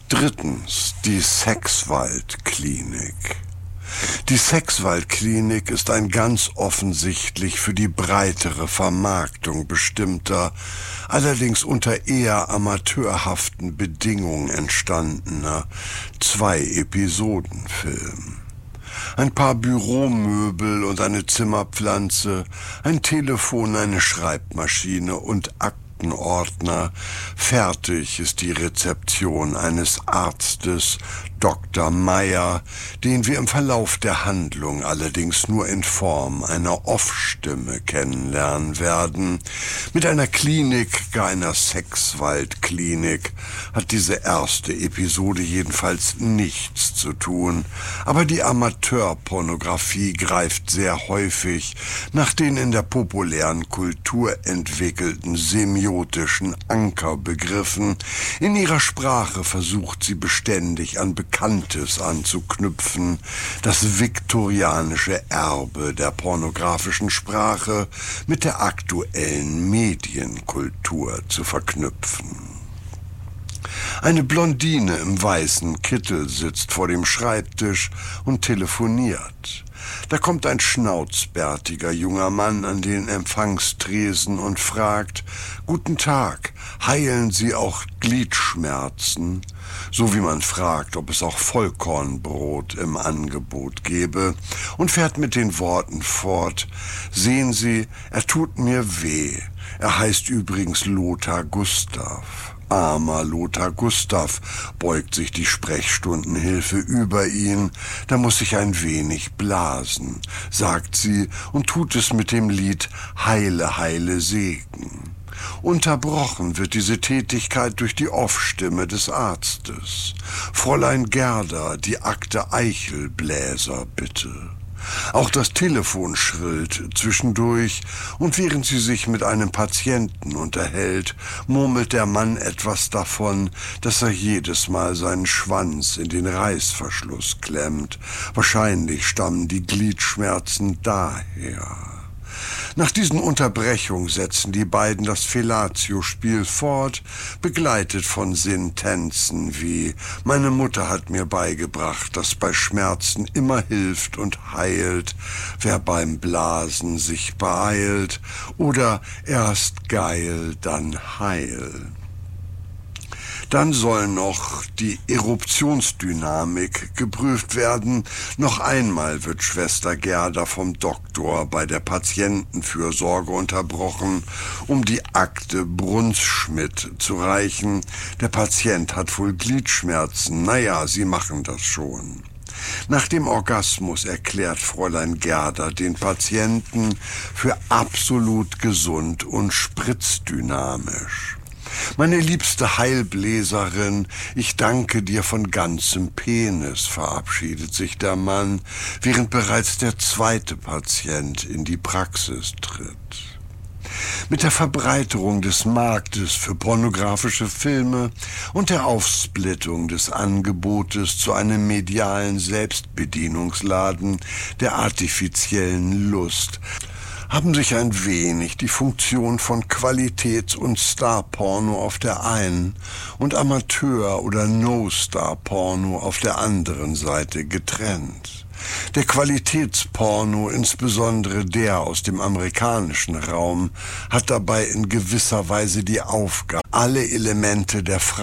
Drittens, die Sexwaldklinik. Die Sexwaldklinik ist ein ganz offensichtlich für die breitere Vermarktung bestimmter, allerdings unter eher amateurhaften Bedingungen entstandener 2-Episoden-Film. Ein paar Büromöbel und eine Zimmerpflanze, ein Telefon, eine Schreibmaschine und Aktenordner. Fertig ist die Rezeption eines Arztes, Dr. Meyer, den wir im Verlauf der Handlung allerdings nur in Form einer Off-Stimme kennenlernen werden. Mit einer Klinik, gar einer Sexwaldklinik, hat diese erste Episode jedenfalls nichts zu tun. Aber die Amateurpornografie greift sehr häufig nach den in der populären Kultur entwickelten semiotischen Ankerbegriffen. In ihrer Sprache versucht sie beständig an Bekanntes anzuknüpfen, das viktorianische Erbe der pornografischen Sprache mit der aktuellen Medienkultur zu verknüpfen. Eine Blondine im weißen Kittel sitzt vor dem Schreibtisch und telefoniert. Da kommt ein schnauzbärtiger junger Mann an den Empfangstresen und fragt: »Guten Tag, heilen Sie auch Gliedschmerzen?« So wie man fragt, ob es auch Vollkornbrot im Angebot gäbe, und fährt mit den Worten fort: »Sehen Sie, er tut mir weh. Er heißt übrigens Lothar Gustav.« Armer Lothar Gustav, beugt sich die Sprechstundenhilfe über ihn. Da muss ich ein wenig blasen, sagt sie und tut es mit dem Lied »Heile, heile Segen«. Unterbrochen wird diese Tätigkeit durch die Off-Stimme des Arztes. »Fräulein Gerda, die Akte Eichelbläser, bitte.« Auch das Telefon schrillt zwischendurch, und während sie sich mit einem Patienten unterhält, murmelt der Mann etwas davon, dass er jedes Mal seinen Schwanz in den Reißverschluss klemmt. Wahrscheinlich stammen die Gliedschmerzen daher. Nach diesen Unterbrechungen setzen die beiden das Fellatio-Spiel fort, begleitet von Sentenzen wie »Meine Mutter hat mir beigebracht, dass bei Schmerzen immer hilft und heilt, wer beim Blasen sich beeilt« oder »Erst geil, dann heil«. Dann soll noch die Eruptionsdynamik geprüft werden. Noch einmal wird Schwester Gerda vom Doktor bei der Patientenfürsorge unterbrochen, um die Akte Brunsschmidt zu reichen. Der Patient hat wohl Gliedschmerzen. Naja, Sie machen das schon. Nach dem Orgasmus erklärt Fräulein Gerda den Patienten für absolut gesund und spritzdynamisch. »Meine liebste Heilbläserin, ich danke dir von ganzem Penis«, verabschiedet sich der Mann, während bereits der zweite Patient in die Praxis tritt. Mit der Verbreiterung des Marktes für pornografische Filme und der Aufsplittung des Angebotes zu einem medialen Selbstbedienungsladen der artifiziellen Lust haben sich ein wenig die Funktion von Qualitäts- und Star-Porno auf der einen und Amateur- oder No-Star-Porno auf der anderen Seite getrennt. Der Qualitätsporno, insbesondere der aus dem amerikanischen Raum, hat dabei in gewisser Weise die Aufgabe, alle Elemente der